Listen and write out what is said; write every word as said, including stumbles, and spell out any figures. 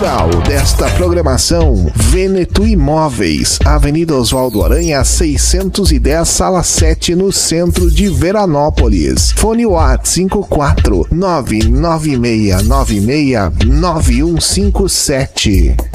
Desta programação, Veneto Imóveis, Avenida Oswaldo Aranha, seiscentos e dez, sala sete, no centro de Veranópolis. Fone WhatsApp cinco quatro nove nove seis nove seis nove um cinco sete.